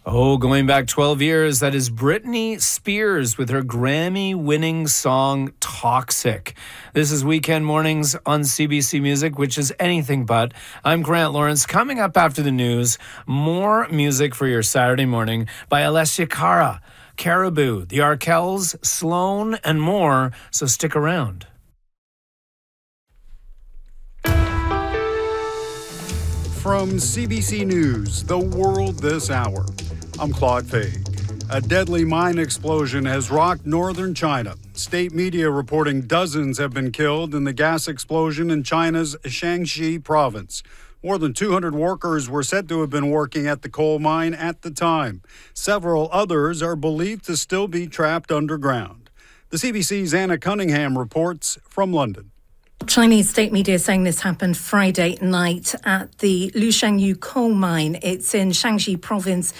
Oh, going back 12 years, that is Britney Spears with her Grammy-winning song Toxic. This is Weekend Mornings on CBC Music, which is anything but. I'm Grant Lawrence. Coming up after the news, more music for your Saturday morning by Alessia Cara, Caribou, the Arkells, Sloan, and more, so stick around. From CBC News, The World This Hour, I'm Claude Fade. A deadly mine explosion has rocked northern China. State media reporting dozens have been killed in the gas explosion in China's Shaanxi province. More than 200 workers were said to have been working at the coal mine at the time. Several others are believed to still be trapped underground. The CBC's Anna Cunningham reports from London. Chinese state media saying this happened Friday night at the Lushangyu coal mine. It's in Shaanxi province.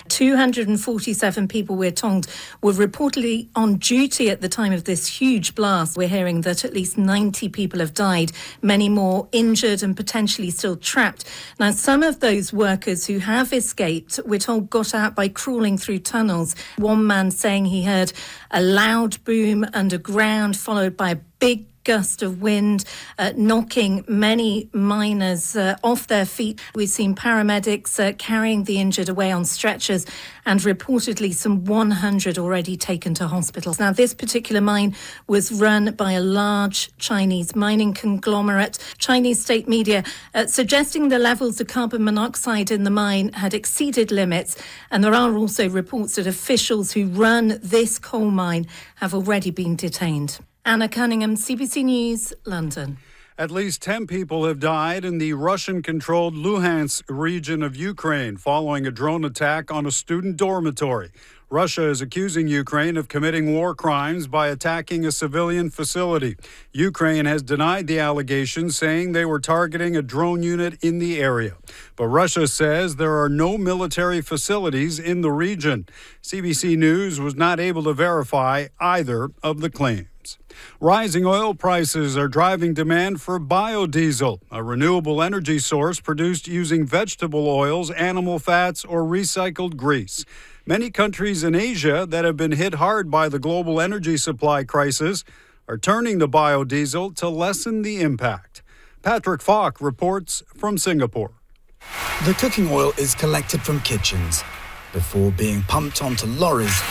247 people, we're told, were reportedly on duty at the time of this huge blast. We're hearing that at least 90 people have died, many more injured and potentially still trapped. Now, some of those workers who have escaped, we're told, got out by crawling through tunnels. One man saying he heard a loud boom underground, followed by a big gust of wind, knocking many miners off their feet. We've seen paramedics carrying the injured away on stretchers, and reportedly some 100 already taken to hospitals. Now, this particular mine was run by a large Chinese mining conglomerate. Chinese state media suggesting the levels of carbon monoxide in the mine had exceeded limits, and there are also reports that officials who run this coal mine have already been detained. Anna Cunningham, CBC News, London. At least 10 people have died in the Russian-controlled Luhansk region of Ukraine following a drone attack on a student dormitory. Russia is accusing Ukraine of committing war crimes by attacking a civilian facility. Ukraine has denied the allegations, saying they were targeting a drone unit in the area. But Russia says there are no military facilities in the region. CBC News was not able to verify either of the claims. Rising oil prices are driving demand for biodiesel, a renewable energy source produced using vegetable oils, animal fats, or recycled grease. Many countries in Asia that have been hit hard by the global energy supply crisis are turning to biodiesel to lessen the impact. Patrick Falk reports from Singapore. The cooking oil is collected from kitchens before being pumped onto lorries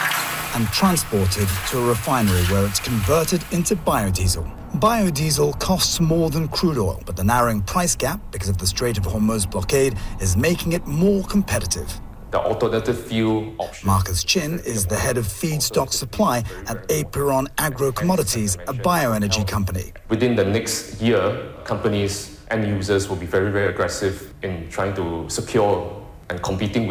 and transported to a refinery where it's converted into biodiesel. Biodiesel costs more than crude oil, but the narrowing price gap because of the Strait of Hormuz blockade is making it more competitive. The alternative fuel option. Marcus Chin is the head of feedstock supply at Apiron Agro Commodities, a bioenergy company. Within the next year, companies and users will be very, very aggressive in trying to secure and competing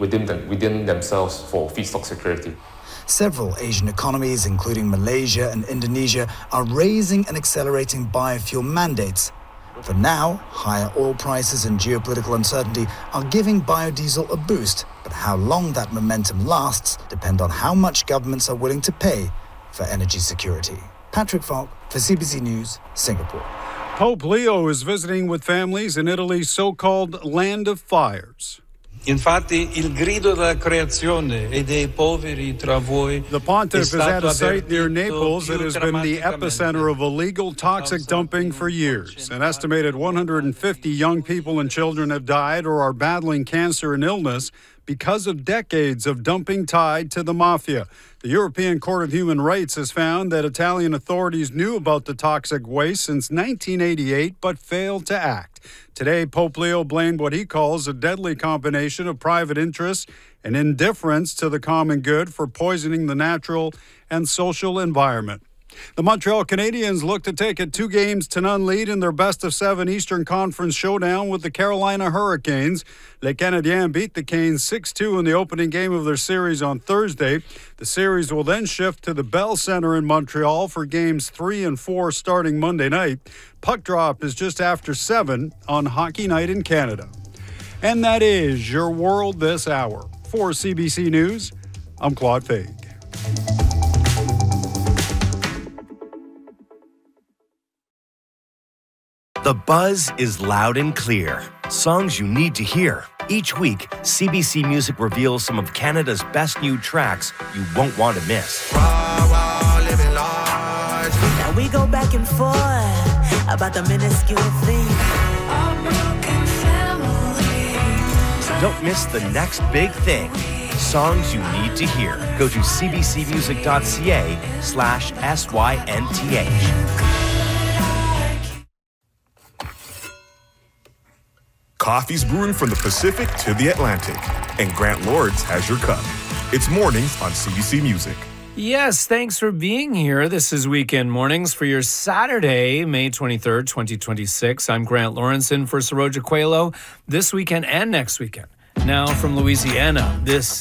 within themselves for feedstock security. Several Asian economies, including Malaysia and Indonesia, are raising and accelerating biofuel mandates. For now, higher oil prices and geopolitical uncertainty are giving biodiesel a boost, but how long that momentum lasts depends on how much governments are willing to pay for energy security. Patrick Falk for CBC News, Singapore. Pope Leo is visiting with families in Italy's so-called Land of Fires. Infatti, il grido della creazione e dei poveri tra voi. The pontiff is at a site near Naples that has been the epicenter of illegal toxic dumping for years. An estimated 150 young people and children have died or are battling cancer and illness because of decades of dumping tied to the mafia. The European Court of Human Rights has found that Italian authorities knew about the toxic waste since 1988 but failed to act. Today, Pope Leo blamed what he calls a deadly combination of private interests and indifference to the common good for poisoning the natural and social environment. The Montreal Canadiens look to take a 2-0 lead in their best-of-7 Eastern Conference showdown with the Carolina Hurricanes. Les Canadiens beat the Canes 6-2 in the opening game of their series on Thursday. The series will then shift to the Bell Centre in Montreal for games 3 and 4 starting Monday night. Puck drop is just after 7 on Hockey Night in Canada. And that is your World This Hour. For CBC News, I'm Claude Fade. The buzz is loud and clear. Songs you need to hear. Each week, CBC Music reveals some of Canada's best new tracks you won't want to miss. Now we go back and forth about the minuscule thing. Don't miss the next big thing. Songs you need to hear. Go to cbcmusic.ca/SYNTH. Coffee's brewing from the Pacific to the Atlantic, and Grant Lawrence has your cup. It's mornings on CBC Music. Yes, thanks for being here. This is Weekend Mornings for your Saturday, May 23rd, 2026. I'm Grant Lawrence in for Saroja Coelho this weekend and next weekend. Now from Louisiana, this